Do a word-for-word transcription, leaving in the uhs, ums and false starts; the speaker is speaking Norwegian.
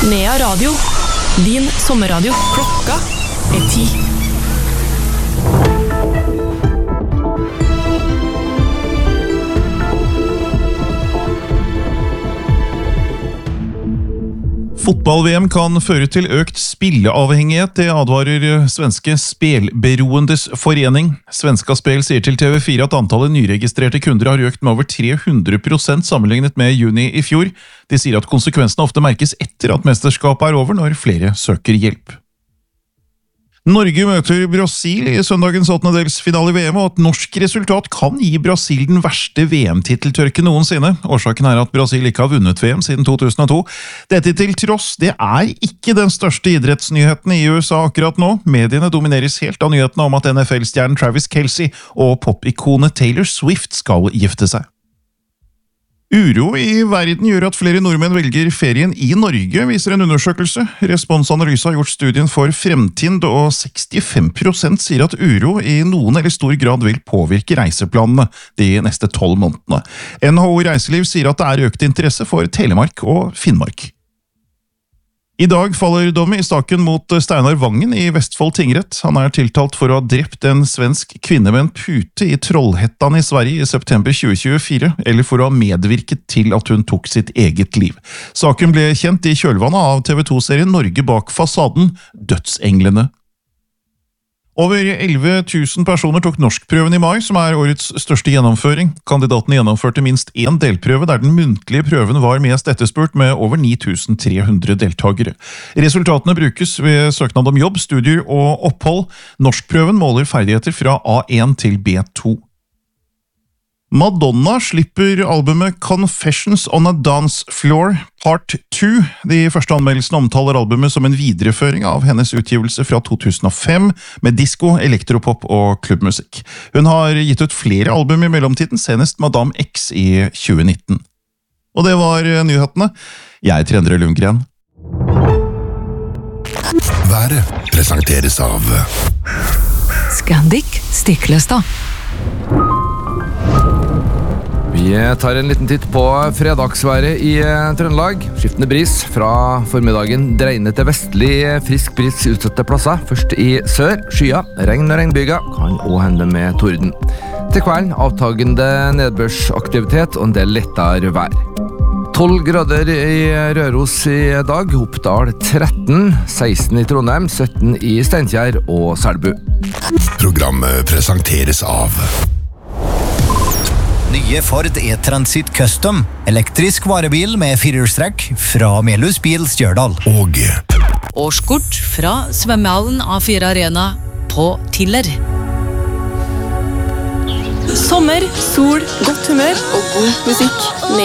Nea Radio. Din sommerradio. Klokka er ti. Fotball-V M kan føre til økt spilleavhengighet, det advarer svenske Spelberoendes forening. Svenska Spel sier til T V fire at antallet nyregistrerte kunder har økt med over tre hundre prosent sammenlignet med juni i fjor. De sier at konsekvensene ofte merkes etter at mesterskapet er over når flere søker hjelp. Norge møter Brasil i søndagens åttendedelsfinale i V M, og et norsk resultat kan gi Brasil den verste V M-titeltørke noensinne. Årsaken er at Brasil ikke har vunnet V M siden to tusen og to. Dette til tross, det er ikke den største idrettsnyheten i U S A akkurat nå. Mediene domineres helt av nyhetene om at N F L-stjernen Travis Kelce og popikonet Taylor Swift skal gifte seg. Uro i verden gjør at flere nordmenn velger ferien i Norge, viser en undersøkelse. Responsanalyse har gjort studien for Fremtind, og sekstifem prosent sier at uro i noen eller stor grad vil påvirke reiseplanene de neste tolv månedene. N H O Reiseliv sier at det er økt interesse for Telemark og Finnmark. I dag faller dommen i staken mot Steinar Vangen i Vestfold tingrett. Han er tiltalt for å ha drept en svensk kvinne med en pute i Trollhättan i Sverige i september tjue tjuefire, eller for å ha medvirket til at hun tok sitt eget liv. Saken ble kjent i kjølvannet av T V to-serien Norge bak fasaden, Dødsenglene. Over elleve tusen personer tok norskprøven i mai, som er årets største gjennomføring. Kandidatene gjennomførte minst én delprøve, der den muntlige prøven var mest etterspurt med over ni tusen tre hundre deltagere. Resultatene brukes ved søknad om jobb, studier og opphold. Norskprøven måler ferdigheter fra A én til B to. Madonna slipper albumet Confessions on a Dance Floor Part to. De første anmeldelsene omtaler albumet som en videreføring av hennes utgivelse fra to tusen og fem, med disco, elektropop og klubbmusikk. Hun har gitt ut flere album i mellomtiden, senest Madame X i tjue nitten. Og det var nyhetene. Jeg er Trendre Lundgren. Været presenteres av Scandic Stiklestad. Vi tar en liten titt på fredagsværet i Trøndelag. Skiftende bris fra formiddagen, dreiende til vestlig, frisk bris utsatte plasser. Først i sør, skyer, regn og regnbyger, kan også hende med torden. Til kvelden avtagende nedbørsaktivitet og en del lettere vær. tolv grader i Røros i dag, Oppdal tretten, seksten i Trondheim, sytten i Steinkjer og Selbu. Programmet presenteres av Nye Ford E-Transit Custom, elektrisk varebil med firehjulstrekk fra Melhus Bil Stjørdal. Og Årskort fra svømmehallen A fire Arena på Tiller. Sommer, sol, godt humør og god musikk.